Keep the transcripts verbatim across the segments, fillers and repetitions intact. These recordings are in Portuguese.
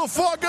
do Fogão!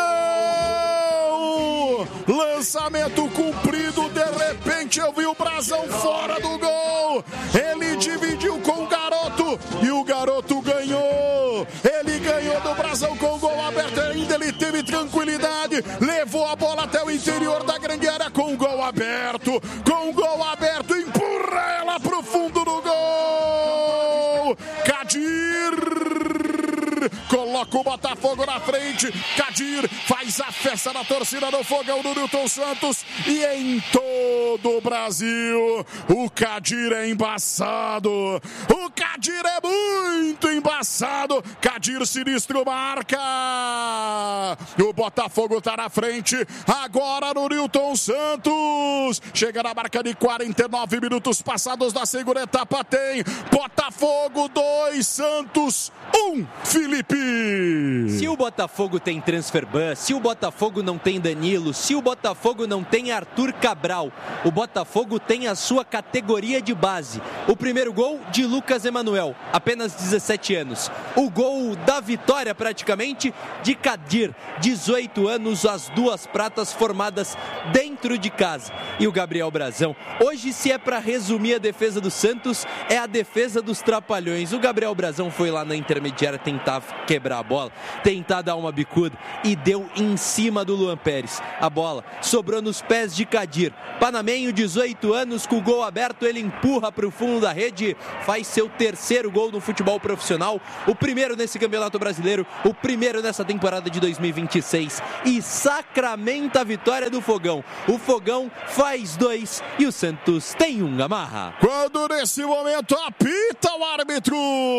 Lançamento cumprido, de repente eu vi o Brasão fora do gol. Ele dividiu com o garoto e o garoto ganhou. Ele ganhou do Brasão com o gol aberto, ainda ele teve tranquilidade, levou a bola até o interior da grande área com o gol aberto. Com o gol aberto, empurra ela pro fundo do gol. Kadir coloca o Botafogo na frente. Kadir faz a festa na torcida do Fogão do Nilton Santos. E em todo o Brasil, o Kadir é embaçado. O Kadir é muito embaçado. Kadir sinistro marca. O Botafogo tá na frente. Agora no Nilton Santos. Chega na marca de quarenta e nove minutos passados da segunda etapa. Tem Botafogo dois, Santos um. Felipe. Se o Botafogo tem transferban, se o Botafogo não tem Danilo, se o Botafogo não tem Arthur Cabral, o Botafogo tem a sua categoria de base. O primeiro gol de Lucas Emanuel, apenas dezessete anos. O gol da vitória praticamente de Kadir, dezoito anos, as duas pratas formadas dentro de casa. E o Gabriel Brasão, hoje se é para resumir a defesa do Santos, é a defesa dos trapalhões. O Gabriel Brasão foi lá na intermediária tentar quebrar a bola, tentar dar uma bicuda e deu em cima do Luan Pérez. A bola sobrou nos pés de Kadir. Panamenho, dezoito anos, com o gol aberto, ele empurra para o fundo da rede, faz seu terceiro gol no futebol profissional, o primeiro nesse Campeonato Brasileiro, o primeiro nessa temporada de dois mil e vinte e seis, e sacramenta a vitória do Fogão. O Fogão faz dois e o Santos tem um, Gamarra. Quando nesse momento apita o árbitro,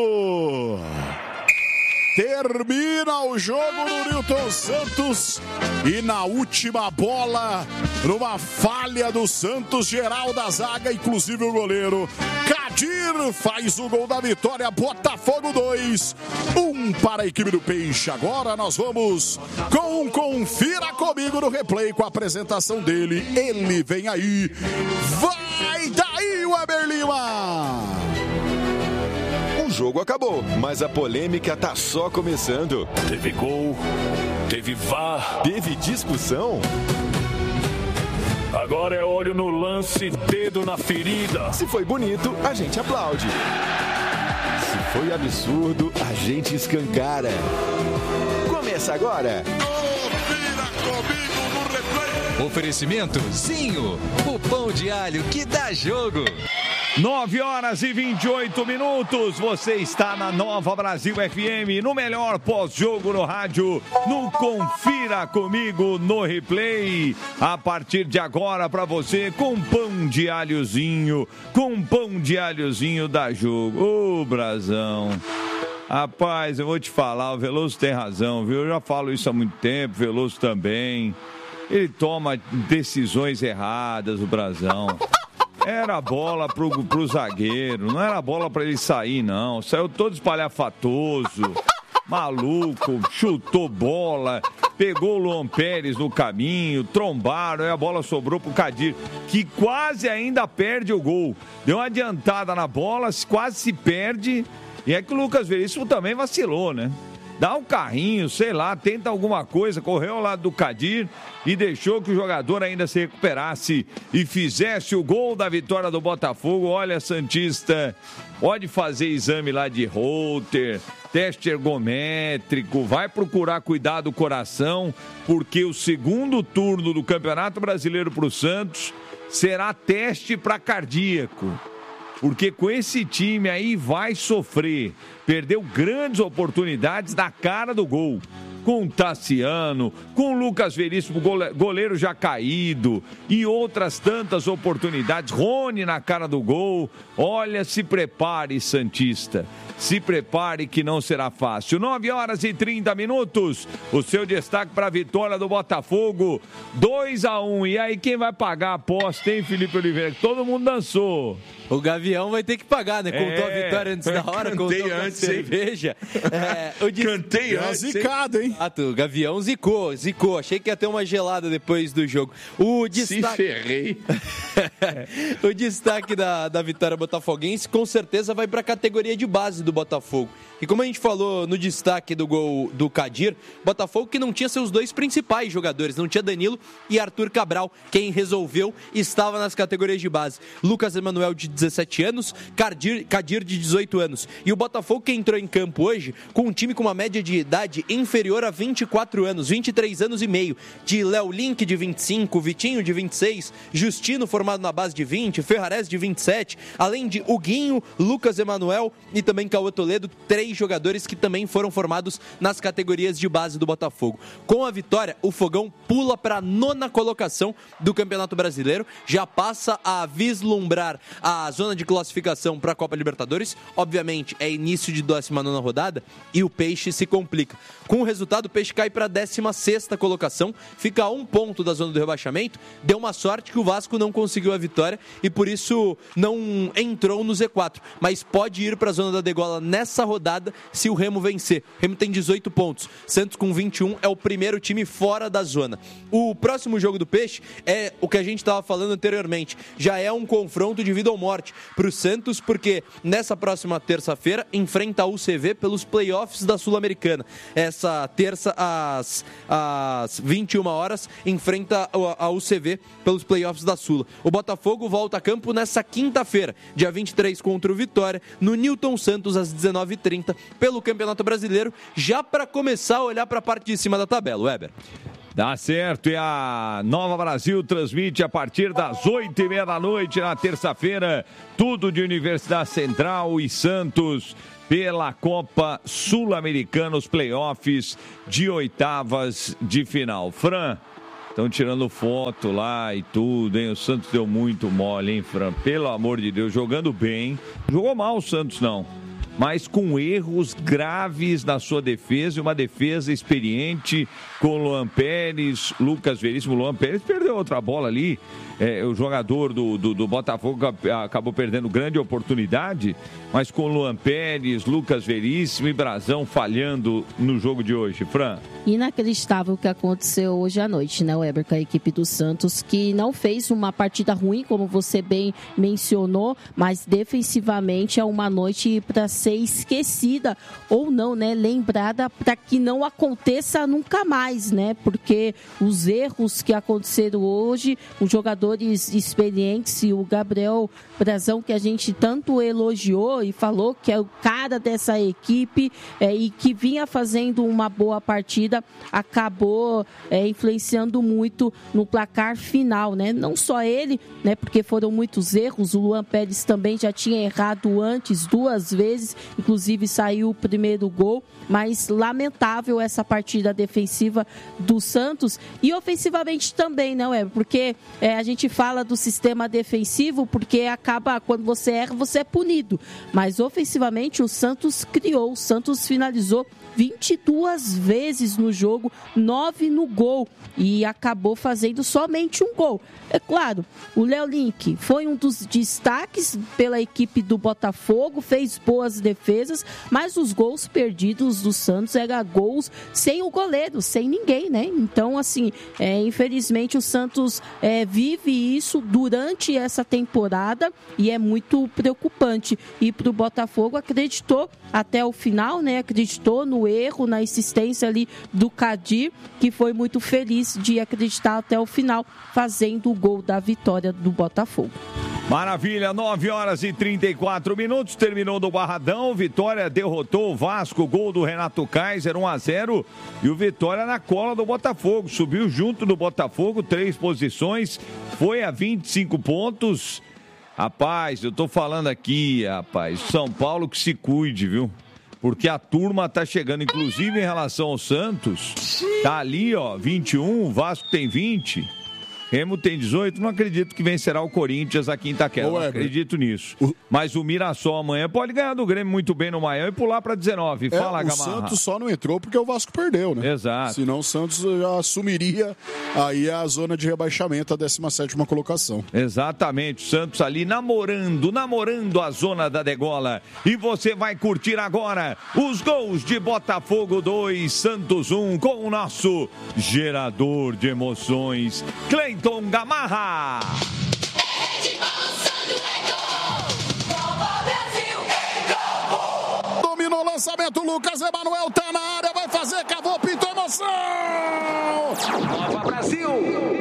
termina o jogo no Nilton Santos e na última bola, numa falha do Santos, geral da zaga, inclusive o goleiro Kadir faz o gol da vitória. Botafogo dois, um para a equipe do Peixe. Agora nós vamos com um Confira Comigo no replay com a apresentação dele. Ele vem aí, vai daí, Weber Lima! O jogo acabou, mas a polêmica tá só começando. Teve gol, teve V A R, teve discussão. Agora é olho no lance, dedo na ferida. Se foi bonito, a gente aplaude. Se foi absurdo, a gente escancara. Começa agora. Confira Comigo no replay. Oferecimento Zinho, o pão de alho que dá jogo. nove horas e vinte e oito minutos, você está na Nova Brasil F M, no melhor pós-jogo no rádio, no Confira Comigo no replay. A partir de agora para você, com pão de alhozinho, com pão de alhozinho da jogo. Ô, Brasão, rapaz, eu vou te falar, o Veloso tem razão, viu? Eu já falo isso há muito tempo, o Veloso também. Ele toma decisões erradas, o Brasão. Era bola pro, pro zagueiro, não era bola pra ele sair, não. Saiu todo espalhafatoso, maluco, chutou bola, pegou o Luan Pérez no caminho, trombaram, e a bola sobrou pro Kadir, que quase ainda perde o gol. Deu uma adiantada na bola, quase se perde, e é que o Lucas Veríssimo também vacilou, né? Dá um carrinho, sei lá, tenta alguma coisa, correu ao lado do Kadir e deixou que o jogador ainda se recuperasse e fizesse o gol da vitória do Botafogo. Olha, Santista, pode fazer exame lá de Holter, teste ergométrico, vai procurar cuidar do coração, porque o segundo turno do Campeonato Brasileiro para o Santos será teste para cardíaco. Porque com esse time aí vai sofrer. Perdeu grandes oportunidades na cara do gol. Com o Tassiano, com o Lucas Veríssimo, goleiro já caído, e outras tantas oportunidades. Rony na cara do gol. Olha, se prepare, Santista. Se prepare que não será fácil. nove horas e trinta minutos. O seu destaque para a vitória do Botafogo. dois a um. E aí, quem vai pagar a aposta, hein, Felipe Oliveira? Que todo mundo dançou. O Gavião vai ter que pagar, né? Contou é, a vitória antes da hora, contou a cerveja. É, o de... Cantei antes. Zicado, hein? O Gavião zicou, zicou. Achei que ia ter uma gelada depois do jogo. O destaque... Se ferrei. O destaque da, da vitória botafoguense com certeza vai para a categoria de base do Botafogo. E como a gente falou no destaque do gol do Kadir, Botafogo que não tinha seus dois principais jogadores, não tinha Danilo e Arthur Cabral. Quem resolveu estava nas categorias de base. Lucas Emanuel, de dezessete anos, Kadir, Kadir, de dezoito anos. E o Botafogo que entrou em campo hoje com um time com uma média de idade inferior a vinte e quatro anos, vinte e três anos e meio. De Léo Link, de vinte e cinco, Vitinho, de vinte e seis, Justino, formado na base de vinte, Ferrares, de vinte e sete, além de Huguinho, Lucas Emanuel e também Cauã Toledo, três jogadores que também foram formados nas categorias de base do Botafogo. Com a vitória, o Fogão pula para a nona colocação do Campeonato Brasileiro, já passa a vislumbrar a zona de classificação para a Copa Libertadores. Obviamente, é início de décima nona rodada e o Peixe se complica. Com o resultado, o Peixe cai para a décima sexta colocação, fica a um ponto da zona do rebaixamento. Deu uma sorte que o Vasco não conseguiu a vitória e por isso não entrou no Z quatro, mas pode ir para a zona da degola nessa rodada se o Remo vencer. O Remo tem dezoito pontos, Santos com vinte e um é o primeiro time fora da zona. O próximo jogo do Peixe é o que a gente estava falando anteriormente, já é um confronto de vida ou morte para o Santos, porque nessa próxima terça-feira enfrenta a U C V pelos playoffs da Sul-Americana. Essa terça às, às vinte e uma horas enfrenta a U C V pelos playoffs da Sula. O Botafogo volta a campo nessa quinta-feira, dia vinte e três, contra o Vitória, no Newton Santos às dezenove e trinta pelo Campeonato Brasileiro, já para começar a olhar para a parte de cima da tabela, Weber. Dá certo, e a Nova Brasil transmite a partir das oito e meia da noite na terça-feira, tudo de Universidade Central e Santos pela Copa Sul-Americana, os playoffs de oitavas de final. Fran, estão tirando foto lá e tudo, hein? O Santos deu muito mole, hein, Fran? Pelo amor de Deus, jogando bem. Jogou mal o Santos, não. Mas com erros graves na sua defesa, e uma defesa experiente com Luan Pérez, Lucas Veríssimo. Luan Pérez perdeu outra bola ali, é, o jogador do, do, do Botafogo acabou perdendo grande oportunidade, mas com Luan Pérez, Lucas Veríssimo e Brazão falhando no jogo de hoje. Fran? Inacreditável o que aconteceu hoje à noite, né, Weber, com a equipe do Santos, que não fez uma partida ruim, como você bem mencionou, mas defensivamente é uma noite para ser esquecida ou não, né, lembrada, para que não aconteça nunca mais, né, porque os erros que aconteceram hoje, os jogadores experientes e o Gabriel Brazão, que a gente tanto elogiou e falou que é o cara dessa equipe é, e que vinha fazendo uma boa partida, acabou é, influenciando muito no placar final, né, não só ele, né, porque foram muitos erros, o Luan Pérez também já tinha errado antes duas vezes, inclusive saiu o primeiro gol, mas lamentável essa partida defensiva do Santos e ofensivamente também, não é? Porque é, a gente fala do sistema defensivo porque acaba, quando você erra, você é punido, mas ofensivamente o Santos criou, o Santos finalizou vinte e duas vezes no jogo, nove no gol e acabou fazendo somente um gol. É claro, o Léo Link foi um dos destaques pela equipe do Botafogo, fez boas defesas, mas os gols perdidos do Santos eram gols sem o goleiro, sem ninguém, né? Então, assim, é, infelizmente o Santos é, vive isso durante essa temporada e é muito preocupante. E para o Botafogo acreditou até o final, né? Acreditou no erro, na insistência ali do Kadir, que foi muito feliz de acreditar até o final, fazendo o gol da vitória do Botafogo. Maravilha, nove horas e trinta e quatro minutos, terminou do Barradão, Vitória derrotou o Vasco, gol do Renato Kaiser, um a zero, e o Vitória na cola do Botafogo, subiu junto do Botafogo, três posições, foi a vinte e cinco pontos. Rapaz, eu tô falando aqui, rapaz, São Paulo que se cuide, viu? Porque a turma tá chegando, inclusive em relação ao Santos, tá ali, ó, vinte e um, o Vasco tem vinte, Remo tem dezoito, não acredito que vencerá o Corinthians aqui em Itaquera, não acredito nisso. O... Mas o Mirassol amanhã pode ganhar do Grêmio muito bem no Miami e pular para dezenove. É, Fala, o Gamarra. Santos só não entrou porque o Vasco perdeu, né? Exato. Senão o Santos já assumiria aí a zona de rebaixamento, a décima sétima colocação. Exatamente, o Santos ali namorando, namorando a zona da degola. E você vai curtir agora os gols de Botafogo dois, Santos um, com o nosso gerador de emoções, Cleiton Gamarra. lançamento, Lucas Emanuel tá na área, vai fazer, cavou, pintou, emoção! Nova Brasil!